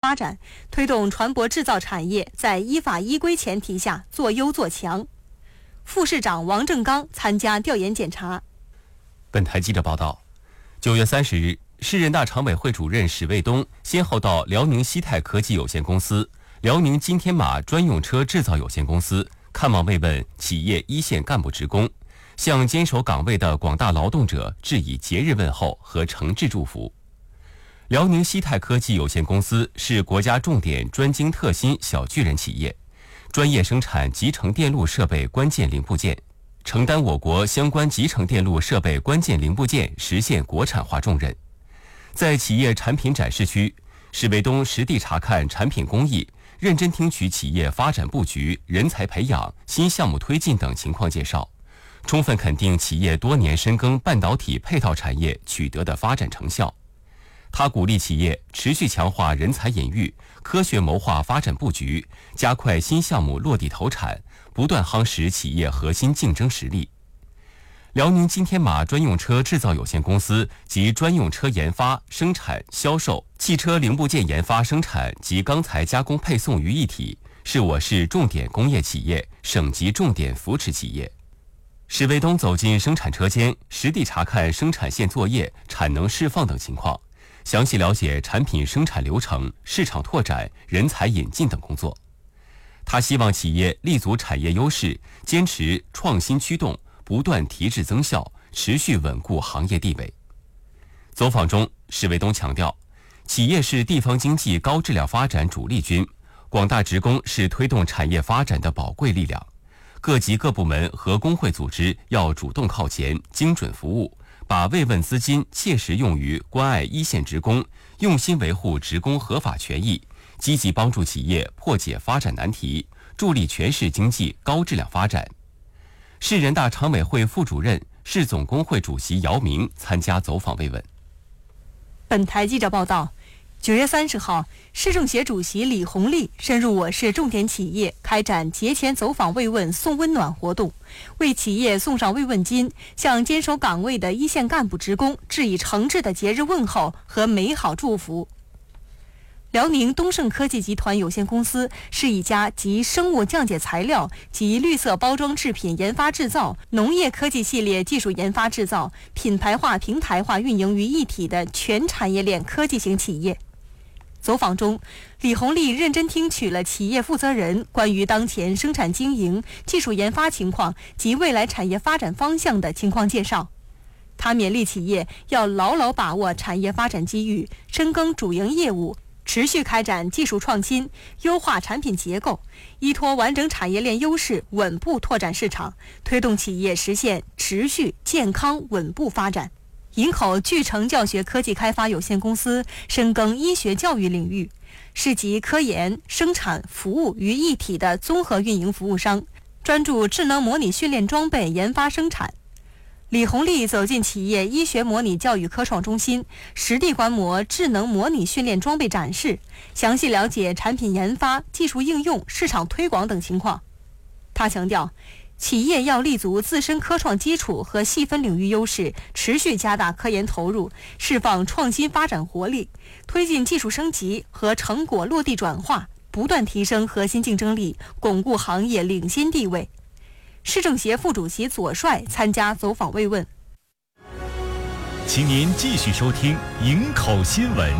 发展，推动船舶制造产业在依法依规前提下做优做强。副市长王正刚参加调研检查。 本台记者报道，9月30日，市人大常委会主任史卫东先后到辽宁西泰科技有限公司、辽宁金天马专用车制造有限公司看望慰问企业一线干部职工，向坚守岗位的广大劳动者致以节日问候和诚挚祝福。辽宁西泰科技有限公司是国家重点专精特新小巨人企业，专业生产集成电路设备关键零部件，承担我国相关集成电路设备关键零部件实现国产化重任。在企业产品展示区，史卫东实地查看产品工艺，认真听取企业发展布局、人才培养、新项目推进等情况介绍，充分肯定企业多年深耕半导体配套产业取得的发展成效。他鼓励企业持续强化人才引育，科学谋划发展布局，加快新项目落地投产，不断夯实企业核心竞争实力。辽宁金天马专用车制造有限公司及专用车研发、生产、销售、汽车零部件研发生产及钢材加工配送于一体，是我市重点工业企业、省级重点扶持企业。史卫东走进生产车间，实地查看生产线作业、产能释放等情况，详细了解产品生产流程、市场拓展、人才引进等工作。他希望企业立足产业优势，坚持创新驱动，不断提质增效，持续稳固行业地位。走访中，史卫东强调，企业是地方经济高质量发展主力军，广大职工是推动产业发展的宝贵力量。各级各部门和工会组织要主动靠前，精准服务，把慰问资金切实用于关爱一线职工，用心维护职工合法权益，积极帮助企业破解发展难题，助力全市经济高质量发展。市人大常委会副主任、市总工会主席姚明参加走访慰问。 本台记者报道，9月30号，市政协主席李红利深入我市重点企业，开展节前走访慰问送温暖活动，为企业送上慰问金，向坚守岗位的一线干部职工致以诚挚的节日问候和美好祝福。辽宁东盛科技集团有限公司是一家集生物降解材料及绿色包装制品研发制造、农业科技系列技术研发制造、品牌化平台化运营于一体的全产业链科技型企业。走访中，李红利认真听取了企业负责人关于当前生产经营、技术研发情况及未来产业发展方向的情况介绍。他勉励企业要牢牢把握产业发展机遇，深耕主营业务，持续开展技术创新，优化产品结构，依托完整产业链优势，稳步拓展市场，推动企业实现持续健康稳步发展。营口聚成教学科技开发有限公司深耕医学教育领域，是集科研、生产、服务于一体的综合运营服务商，专注智能模拟训练装备研发生产。李红利走进企业医学模拟教育科创中心，实地观摩智能模拟训练装备展示，详细了解产品研发、技术应用、市场推广等情况。他强调，企业要立足自身科创基础和细分领域优势，持续加大科研投入，释放创新发展活力，推进技术升级和成果落地转化，不断提升核心竞争力，巩固行业领先地位。市政协副主席左帅参加走访慰问。 请您继续收听营口新闻。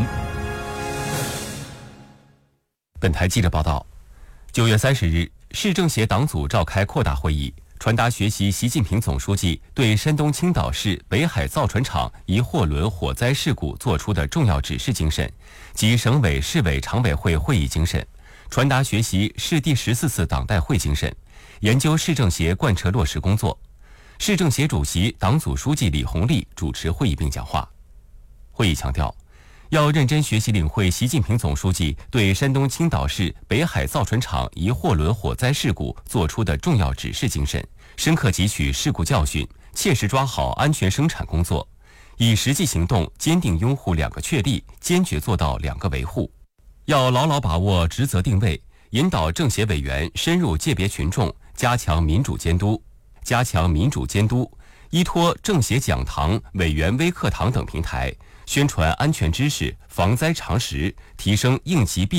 本台记者报道，9月30日，市政协党组召开扩大会议，传达学习习近平总书记对山东青岛市北海造船厂一货轮火灾事故作出的重要指示精神及省委市委常委会会议精神，传达学习市第14次党代会精神，研究市政协贯彻落实工作。市政协主席、党组书记李红利主持会议并讲话。会议强调，要认真学习领会习近平总书记对山东青岛市北海造船厂一货轮火灾事故作出的重要指示精神，深刻汲取事故教训，切实抓好安全生产工作，以实际行动坚定拥护2个确立，坚决做到2个维护。要牢牢把握职责定位，引导政协委员深入界别群众，加强民主监督，依托政协讲堂、委员微课堂等平台，宣传安全知识、防灾常识，提升应急避